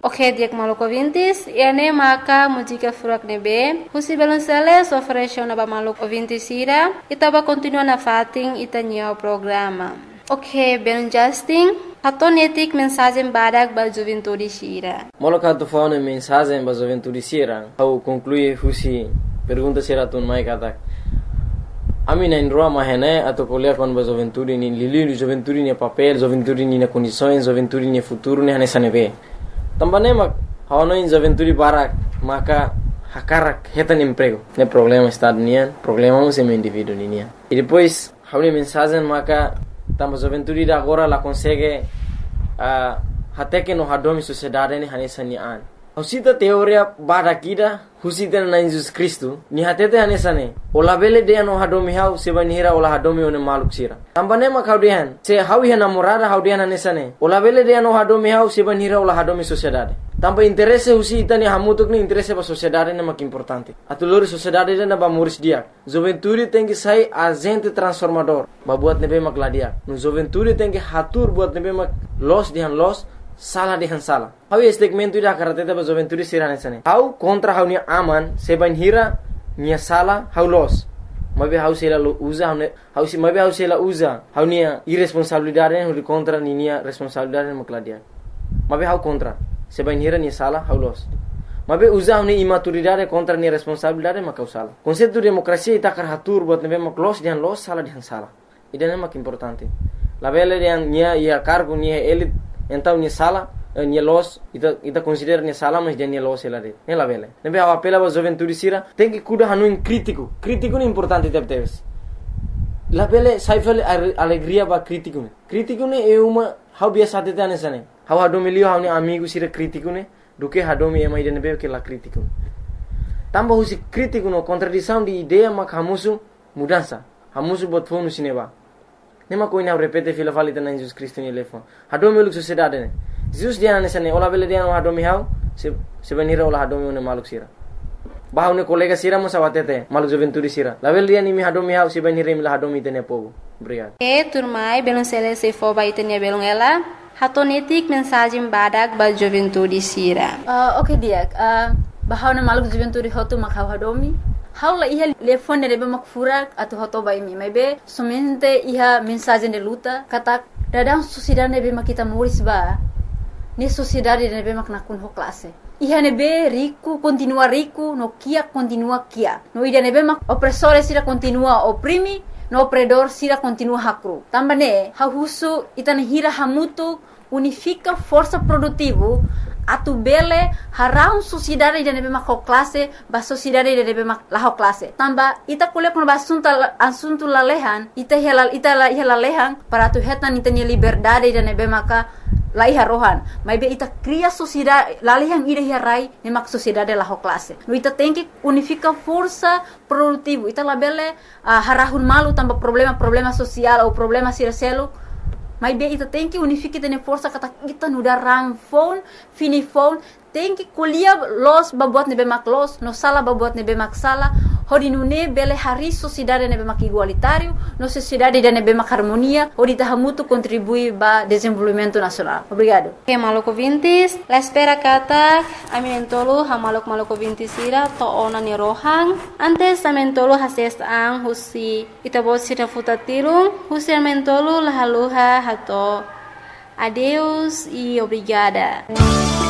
Ok, diak maluco vintis, ene maka mujika furak nebe, husi belonsele sofresho na ba maluco vintis ira, itaba continua na fating itanya programa. Ok, belon Justin, haton etik mensagem badak ba juventude sira. Moloka tu faune mensagem ba juventude sira, au conclui husi pergunta sira tun mai katak. Ami na indroa mahene atau kuliah kon ba juventude ni lili juventude ni papel, juventude ni na condições, juventude ni futuro ni hanesa nebe. Tambane mak hawano in juventude barak maka hakarak hetan emprego. Ne problema estado nian, problema um sem indivíduo nian. E depois hawni mensagem maka tamba juventude da agora la consegue até que no hadomi sociedade ni hanesa ni an. Husita teoria barakida husita na Jesus Cristo ni hatete hanesa ne. Ola bele de no hadomi hau sebanira ola hadomi one maluk sira. Tambane mak haudian se hawi namorada haudian hanesa ne. Ola bele de no hadomi hau sebanira ola hadomi sociedade. Tamba interesse husita ni hamutuk ni interesse ba sociedade ne mak importante. Atulori sociedade na ba muris dia. Juventude tem que sair agente transformador. Ba buat nebe mak ladia. No juventude tem que hatur buat nebe mak los dihan los salah dihan salah. Hau segmento ida karateta ba juventude sirane sane. Hau kontra hau ni aman sebanira ni salah hau los. Mabe hau sela usa hau si mabe hau sela usa hau ni irresponsabilidade hau contra ni responsabilidade mak ladia. Mabe hau contra sebanira ni salah hau los. Mabe usa hau ni imaturidade contra ni responsabilidade mak salah. Konsepto demokrasia ita karatur buat nebe mak los dihan los salah dihan salah. Ida mak importante. La bele dihan nia ia cargo nia elit então ni sala ni los ita considera ni sala mas dia ni los ela de la bele nebe a apela ba juventude sira tem que cuida hanu crítico ni importante teves la bele saifel alegria ba crítico ne é uma how biasa tete anesane how hadomilio how ni amigo sira crítico ne do que hadomi ema ide nebe que la crítico tamba husi crítico no contradição de ideia mak hamusu mudança hamusu botfonu sineba nema koina repete fila valita na Jesus Cristo ni lefo hadomi uluk sociedade ne Jesus dia nesane ola bele dia no hadomi hau sebenira ola hadomi ne maluk sira bahau ne kolega sira mo sawatete maluk juventude sira la bele dia ni mi hadomi hau sebenira mi la hadomi tene pogo obrigado turmai belon sele se fo ba itenia belon ela hatonetik mensagem badak ba juventude sira. Ok dia bahau ne maluk juventude hotu mak hau hadomi haula iha telefone nebe mak furak atau hoto bai mi mebe somente iha mensagem de luta kata dadang sociedade nebe mak kita muris ba ni sociedade nebe mak nakun ho classe iha nebe rico continua rico no kia continua kia no ida nebe mak opressore sira continua oprimi no opredor sira continua hakru tambane hahusu itane hira hamutu unifica força produtivo atu bele harau sociedade de nebe mak classe ba sociedade de nebe mak la classe tamba ita kule kon asunto lalehan ita lalehan para tu hetan ita ni liberdade de nebe maka lai harohan mai be ita cria sociedade lalehan ida harai ne mak sociedade la classe no ita tem que unifica força produtivo ita la bele harahun malu tamba problema social ou problema sircelo mas bem, ita tem que unificar tene força kata kita nuda rang phone, fini phone, tem que kuliah los babuat nebe mak los, no sala babuat nebe mak sala, hodi nune bele hari sociedade nebe mak igualitário, no sociedade de nebe mak harmonia, hodi tahamutu contribui ba desenvolvimento nacional. Obrigado. Que maluco vintis, la espera kata, aminentolo ha maluco vintis ira to ona ni rohang, antes amentolo hases ang husi itabot sira futatirung, husi amentolo la haluha hato. Adeus e obrigada.